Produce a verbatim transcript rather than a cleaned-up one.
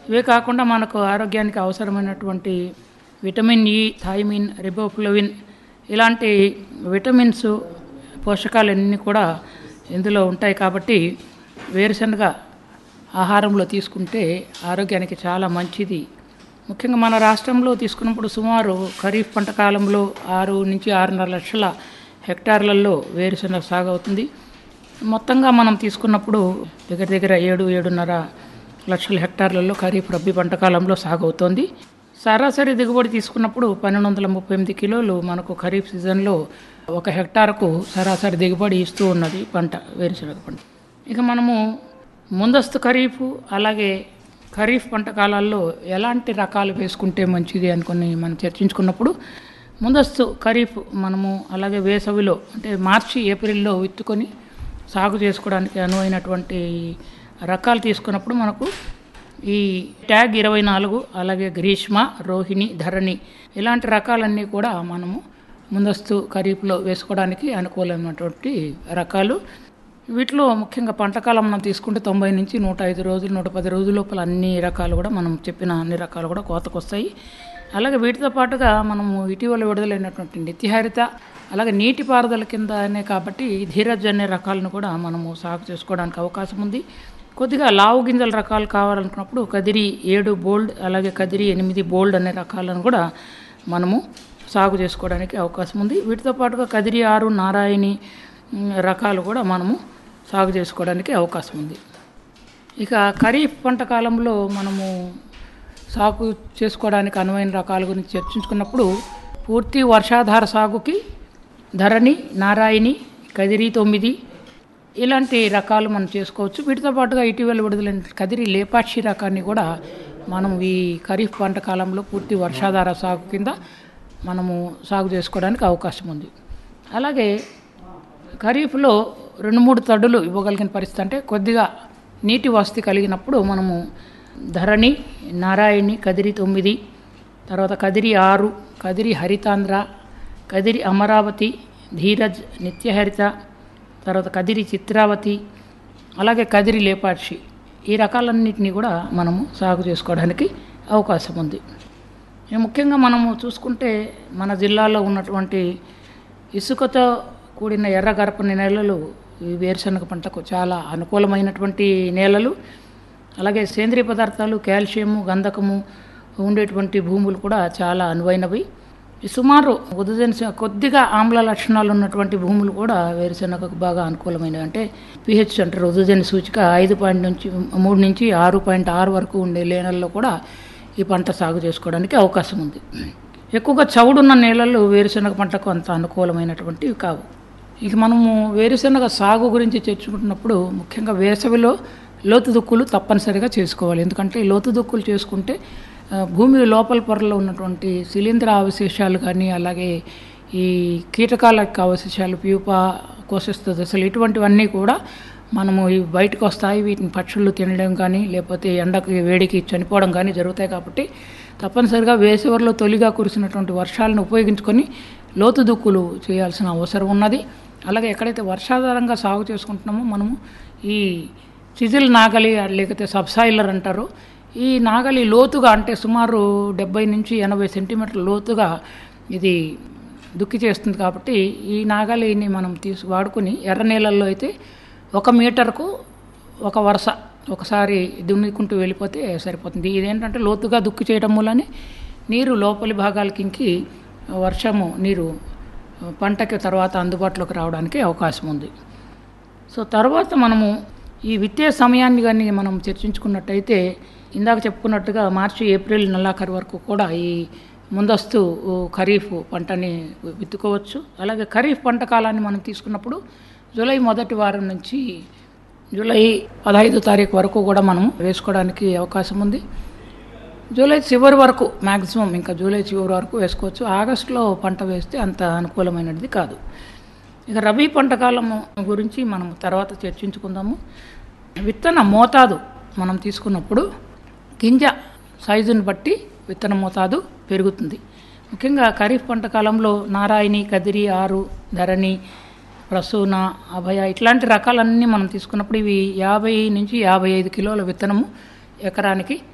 ఇవే కాకుండా మనకు ఆరోగ్యానికి అవసరమైనటువంటి విటమిన్ ఇ, థైమిన్, రిబోఫ్లవిన్ ఇలాంటి విటమిన్స్ పోషకాలన్నీ కూడా ఇందులో ఉంటాయి. కాబట్టి వేరుశనగ ఆహారంలో తీసుకుంటే ఆరోగ్యానికి చాలా మంచిది. ముఖ్యంగా మన రాష్ట్రంలో తీసుకున్నప్పుడు సుమారు ఖరీఫ్ పంట కాలంలో ఆరు నుంచి ఆరున్నర లక్షల హెక్టార్లలో వేరుశనగ సాగు అవుతుంది. మొత్తంగా మనం తీసుకున్నప్పుడు దగ్గర దగ్గర ఏడు ఏడున్నర లక్షల హెక్టార్లలో ఖరీఫ్ రబ్బీ పంట కాలంలో సాగు అవుతోంది. సరాసరి దిగుబడి తీసుకున్నప్పుడు పన్నెండు వందల ముప్పై ఎనిమిది కిలోలు మనకు ఖరీఫ్ సీజన్లో ఒక హెక్టార్కు సరాసరి దిగుబడి ఇస్తూ ఉన్నది పంట వేరుశనగ పంట. ఇక మనము ముందస్తు ఖరీఫ్ అలాగే ఖరీఫ్ పంట కాలాల్లో ఎలాంటి రకాలు వేసుకుంటే మంచిది అనుకుని మనం చర్చించుకున్నప్పుడు ముందస్తు ఖరీఫ్ మనము అలాగే వేసవిలో అంటే మార్చి ఏప్రిల్లో విత్తుకొని సాగు చేసుకోవడానికి అనువైనటువంటి రకాలు తీసుకున్నప్పుడు మనకు ఈ ట్యాగ్ ఇరవై నాలుగు అలాగే గ్రీష్మ, రోహిణి, ధరణి ఇలాంటి రకాలన్నీ కూడా మనము ముందస్తు ఖరీఫ్లో వేసుకోవడానికి అనుకూలమైనటువంటి రకాలు. వీటిలో ముఖ్యంగా పంటకాలం మనం తీసుకుంటే తొంభై నుంచి నూట ఐదు రోజులు నూట పది రోజుల లోపల అన్ని రకాలు కూడా మనం చెప్పిన అన్ని రకాలు కూడా కోతకు వస్తాయి. అలాగే వీటితో పాటుగా మనము ఇటీవల విడుదలైనటువంటి నిత్యహరిత అలాగే నీటిపారుదల కిందనే కాబట్టి ధీరజ్ అనే రకాలను కూడా మనము సాగు చేసుకోవడానికి అవకాశం ఉంది. కొద్దిగా లావు గింజల రకాలు కావాలనుకున్నప్పుడు కదిరి ఏడు బోల్డ్ అలాగే కదిరి ఎనిమిది బోల్డ్ అనే రకాలను కూడా మనము సాగు చేసుకోవడానికి అవకాశం ఉంది. వీటితో పాటుగా కదిరి ఆరు, నారాయణి రకాలు కూడా మనము సాగు చేసుకోవడానికి అవకాశం ఉంది. ఇక ఖరీఫ్ పంట కాలంలో మనము సాగు చేసుకోవడానికి అనువైన రకాల గురించి చర్చించుకున్నప్పుడు పూర్తి వర్షాధార సాగుకి ధరణి, నారాయణి, కదిరి తొమ్మిది ఇలాంటి రకాలు మనం చేసుకోవచ్చు. వీటితో పాటుగా ఇటీవల విడుదలైన కదిరి లేపాక్షి రకాన్ని కూడా మనం ఈ ఖరీఫ్ పంట కాలంలో పూర్తి వర్షాధార సాగు కింద మనము సాగు చేసుకోవడానికి అవకాశం ఉంది. అలాగే ఖరీఫ్లో రెండు మూడు తడులు ఇవ్వగలిగిన పరిస్థితి అంటే కొద్దిగా నీటి వసతి కలిగినప్పుడు మనము ధరణి, నారాయణి, కదిరి తొమ్మిది, తర్వాత కదిరి ఆరు, కదిరి హరితాంధ్ర, కదిరి అమరావతి, ధీరజ్, నిత్యహరిత, తర్వాత కదిరి చిత్రావతి అలాగే కదిరి లేపాక్షి ఈ రకాలన్నింటినీ కూడా మనము సాగు చేసుకోవడానికి అవకాశం ఉంది. ముఖ్యంగా మనము చూసుకుంటే మన జిల్లాలో ఉన్నటువంటి ఇసుకతో కూడిన ఎర్ర గరపని నేలలు ఈ వేరుశనగ పంటకు చాలా అనుకూలమైనటువంటి నేలలు. అలాగే సేంద్రియ పదార్థాలు, కాల్షియము, గంధకము ఉండేటువంటి భూములు కూడా చాలా అనువైనవి. సుమారు ఉదజన కొద్దిగా ఆమ్ల లక్షణాలు ఉన్నటువంటి భూములు కూడా వేరుశనగకు బాగా అనుకూలమైనవి. అంటే పిహెచ్ అంటారు ఉదజన సూచిక ఐదు పాయింట్ నుంచి మూడు నుంచి ఆరు పాయింట్ ఆరు వరకు ఉండే నేలల్లో కూడా ఈ పంట సాగు చేసుకోవడానికి అవకాశం ఉంది. ఎక్కువగా చౌడున్న నేలలు వేరుశనగ పంటకు అంత అనుకూలమైనటువంటివి కావు. ఇక మనము వేరుశనగ సాగు గురించి చర్చించుకుంటున్నప్పుడు ముఖ్యంగా వేసవిలో లోతు దుక్కులు తప్పనిసరిగా చేసుకోవాలి. ఎందుకంటే లోతు దుక్కులు చేసుకుంటే భూమి లోపల పొరలో ఉన్నటువంటి శిలీంధ్ర అవశేషాలు కానీ అలాగే ఈ కీటకాల యొక్క అవశేషాలు, ప్యూపా, కోశస్థ దశలు ఇటువంటివన్నీ కూడా మనము ఇవి బయటకు వస్తాయి. వీటిని పక్షులు తినడం కానీ లేకపోతే ఎండకి వేడికి చనిపోవడం కానీ జరుగుతాయి. కాబట్టి తప్పనిసరిగా వేసవిలో తొలిగా కురిసినటువంటి వర్షాలను ఉపయోగించుకొని లోతు దుక్కులు చేయాల్సిన అవసరం ఉన్నది. అలాగే ఎక్కడైతే వర్షాధారంగా సాగు చేసుకుంటున్నామో మనము ఈ చిజిల్ నాగలి లేకపోతే సబ్సాయిలర్ అంటారు ఈ నాగలి లోతుగా అంటే సుమారు డెబ్బై నుంచి ఎనభై సెంటీమీటర్ల లోతుగా ఇది దుక్కి చేస్తుంది. కాబట్టి ఈ నాగలిని మనం తీసు వాడుకొని ఎర్ర నీళ్ళల్లో అయితే ఒక మీటర్కు ఒక వరుస ఒకసారి దున్నుకుంటూ వెళ్ళిపోతే సరిపోతుంది. ఇదేంటంటే లోతుగా దుక్కి చేయడం వల్లనే నీరు లోపలి భాగాలకి ఇంకి వర్షము నీరు పంటకి తర్వాత అందుబాటులోకి రావడానికి అవకాశం ఉంది. సో తర్వాత మనము ఈ విత్తే సమయాన్ని కానీ మనం చర్చించుకున్నట్టయితే ఇందాక చెప్పుకున్నట్టుగా మార్చి ఏప్రిల్ నెలాఖరు వరకు కూడా ఈ ముందస్తు ఖరీఫ్ పంటని విత్తుకోవచ్చు. అలాగే ఖరీఫ్ పంట కాలాన్ని మనం తీసుకున్నప్పుడు జూలై మొదటి వారం నుంచి జూలై పదహైదో తారీఖు వరకు కూడా మనం వేసుకోవడానికి అవకాశం ఉంది. జూలై చివరి వరకు మ్యాక్సిమం ఇంకా జూలై చివరి వరకు వేసుకోవచ్చు. ఆగస్టులో పంట వేస్తే అంత అనుకూలమైనది కాదు. ఇక రబీ పంట కాలం గురించి మనం తర్వాత చర్చించుకుందాము. విత్తన మోతాదు మనం తీసుకున్నప్పుడు గింజ సైజుని బట్టి విత్తన మోతాదు పెరుగుతుంది. ముఖ్యంగా ఖరీఫ్ పంట కాలంలో నారాయణి, కదిరి ఆరు, ధరణి, ప్రసూన, అభయ ఇట్లాంటి రకాలన్నీ మనం తీసుకున్నప్పుడు ఇవి యాభై నుంచి యాభై ఐదు కిలోల విత్తనము ఎకరానికి